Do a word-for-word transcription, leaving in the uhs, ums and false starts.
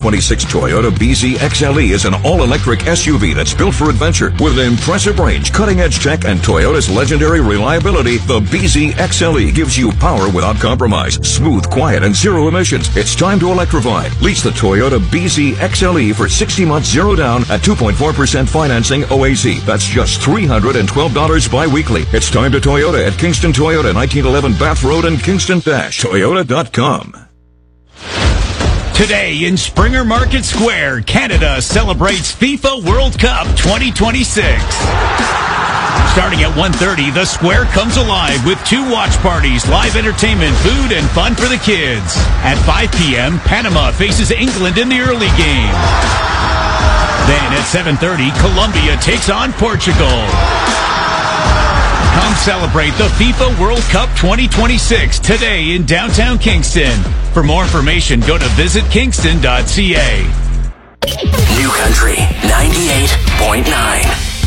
twenty-six Toyota B Z X L E is an all-electric S U V that's built for adventure. With an impressive range, cutting-edge tech, and Toyota's legendary reliability, the B Z X L E gives you power without compromise. Smooth, quiet, and zero emissions. It's time to electrify. Lease the Toyota B Z X L E for sixty months zero down at two point four percent financing O A C. That's just three hundred twelve dollars bi-weekly. It's time to Toyota at Kingston Toyota, nineteen eleven Bath Road and Kingston Toyota dot com. Today in Springer Market Square, Canada celebrates FIFA World Cup twenty twenty-six. Starting at one thirty, the square comes alive with two watch parties, live entertainment, food, and fun for the kids. At five p.m., Panama faces England in the early game. Then at seven thirty, Colombia takes on Portugal. Come celebrate the FIFA World Cup twenty twenty-six today in downtown Kingston. For more information, go to visit kingston dot c a. New Country ninety-eight point nine.